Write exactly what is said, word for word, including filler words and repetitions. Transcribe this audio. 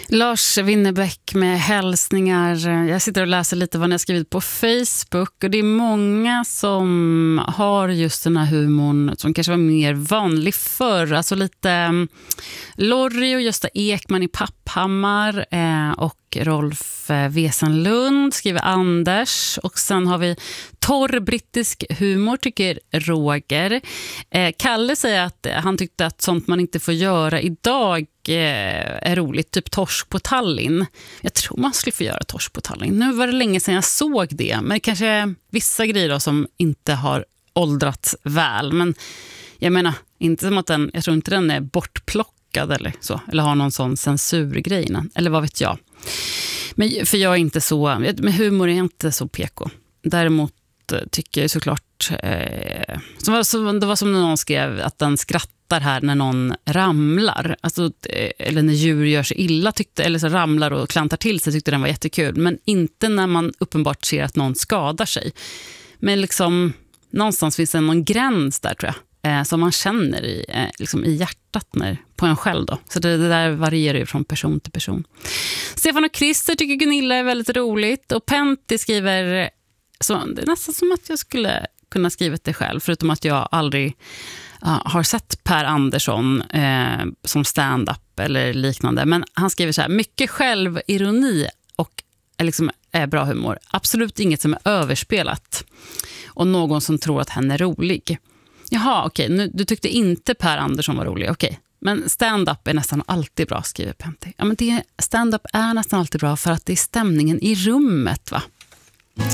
Lars Winnerbäck med hälsningar. Jag sitter och läser lite vad ni har skrivit på Facebook. Och det är många som har just den här humorn som kanske var mer vanlig förr. Alltså lite um, Lorry och Gösta Ekman i Papphammar eh, och Rolf eh, Wesenlund skriver Anders. Och sen har vi torr brittisk humor tycker Roger. Eh, Kalle säger att han tyckte att sånt man inte får göra idag är roligt, typ torsk på Tallinn. Jag tror man skulle få göra torsk på Tallinn. Nu var det länge sedan jag såg det, men kanske vissa grejer då som inte har åldrats väl. Men jag menar, inte som att den, jag tror inte den är bortplockad eller så, eller har någon sån censurgrej, eller vad vet jag. Men för jag är inte så, med humor är jag inte så P K. Däremot tycker jag såklart eh, som var, som, det var som när någon skrev att den skrattar här när någon ramlar, alltså, eller när djur gör sig illa tyckte, eller så ramlar och klantar till sig, tyckte den var jättekul, men inte när man uppenbart ser att någon skadar sig. Men liksom någonstans finns det någon gräns där tror jag, eh, som man känner i, eh, liksom i hjärtat när, på en själv då. Så det, det där varierar ju från person till person. Stefan och Christer tycker Gunilla är väldigt roligt, och Pentti skriver så det är nästan som att jag skulle kunna skriva det själv, förutom att jag aldrig uh, har sett Per Andersson eh, som stand-up eller liknande. Men han skriver så här: mycket självironi och är liksom, är bra humor. Absolut inget som är överspelat. Och någon som tror att hen är rolig. Jaha, okej. Okay. Nu, du tyckte inte Per Andersson var rolig. Okej. Okay. Men stand-up är nästan alltid bra, skriver Pentti. Ja, men det, stand-up är nästan alltid bra för att det är stämningen i rummet, va?